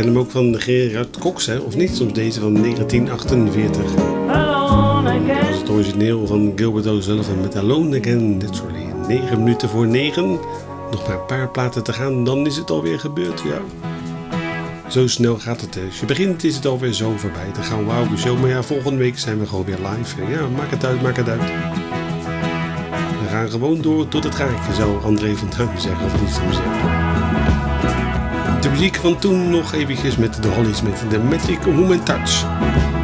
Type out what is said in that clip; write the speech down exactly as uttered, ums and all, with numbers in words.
ken hem ook van Gerard Cox, hè? Of niet? Soms deze van negentien achtenveertig. Dat is het origineel van Gilbert O'Sullivan met Alone Again. Dit soort dingen. negen minuten voor negen. Nog maar een paar platen te gaan, dan is het alweer gebeurd, ja. Zo snel gaat het. Als je begint is het alweer zo voorbij. Dan gaan we oude show. Maar ja, volgende week zijn we gewoon weer live. Ja, maak het uit, maak het uit. We gaan gewoon door tot het gaatje, zou André van Duin zeggen, of niet zo zeggen. De muziek van toen nog eventjes met de Hollies met de Magic Human Touch.